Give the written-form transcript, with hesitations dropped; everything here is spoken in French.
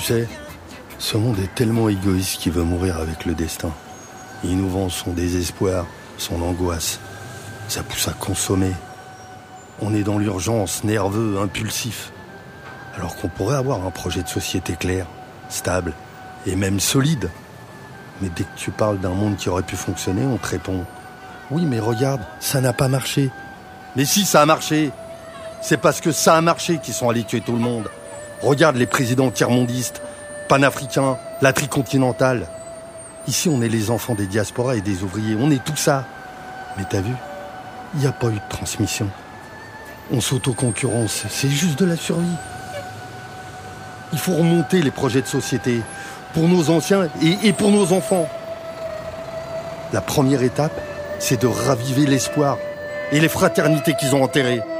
sais, ce monde est tellement égoïste qu'il veut mourir avec le destin. Il nous vend son désespoir, son angoisse. Ça pousse à consommer. On est dans l'urgence, nerveux, impulsif. Alors qu'on pourrait avoir un projet de société clair, stable et même solide. Mais dès que tu parles d'un monde qui aurait pu fonctionner, on te répond « Oui, mais regarde, ça n'a pas marché. » Mais si, ça a marché. C'est parce que ça a marché qu'ils sont allés tuer tout le monde. Regarde les présidents tiers-mondistes, panafricains, la tricontinentale. Ici, on est les enfants des diasporas et des ouvriers. On est tout ça. Mais t'as vu, il n'y a pas eu de transmission. On s'autoconcurrence. C'est juste de la survie. Il faut remonter les projets de société pour nos anciens et pour nos enfants. La première étape, c'est de raviver l'espoir et les fraternités qu'ils ont enterrées.